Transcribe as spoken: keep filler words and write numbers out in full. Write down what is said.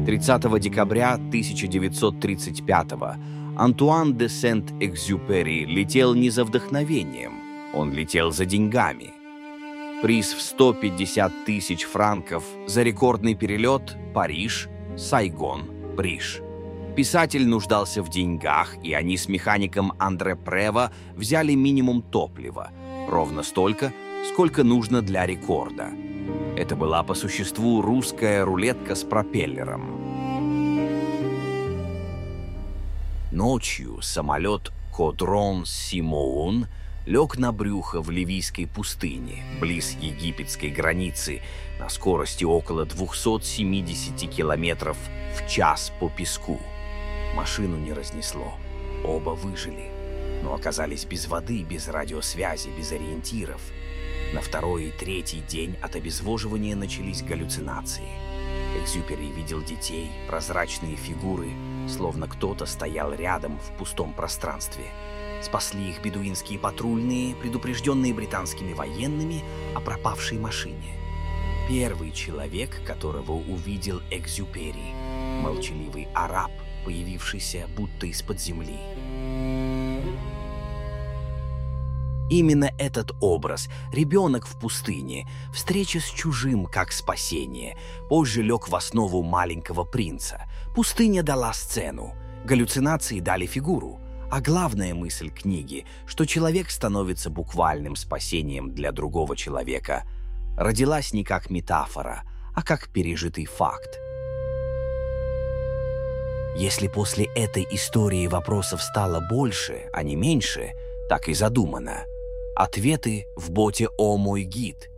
тридцатого декабря тысяча девятьсот тридцать пятого Антуан де Сент-Экзюпери летел не за вдохновением, он летел за деньгами. Приз в сто пятьдесят тысяч франков за рекордный перелет Париж, Сайгон, Бриш. Писатель нуждался в деньгах, и они с механиком Андре Прево взяли минимум топлива, ровно столько, сколько нужно для рекорда. Это была по существу русская рулетка с пропеллером. Ночью самолет «Кодрон Симоун» лег на брюхо в ливийской пустыне, близ египетской границы, на скорости около двухсот семидесяти километров в час по песку. Машину не разнесло, оба выжили, но оказались без воды, без радиосвязи, без ориентиров. На второй и третий день от обезвоживания начались галлюцинации. Экзюпери видел детей, прозрачные фигуры, словно кто-то стоял рядом в пустом пространстве. Спасли их бедуинские патрульные, предупрежденные британскими военными о пропавшей машине. Первый человек, которого увидел Экзюпери, молчаливый араб, появившийся будто из-под земли. Именно этот образ, ребенок в пустыне, встреча с чужим как спасение, позже лег в основу «Маленького принца». Пустыня дала сцену, галлюцинации дали фигуру, а главная мысль книги, что человек становится буквальным спасением для другого человека, родилась не как метафора, а как пережитый факт. Если после этой истории вопросов стало больше, а не меньше, так и задумано. Ответы в боте «О мой гид».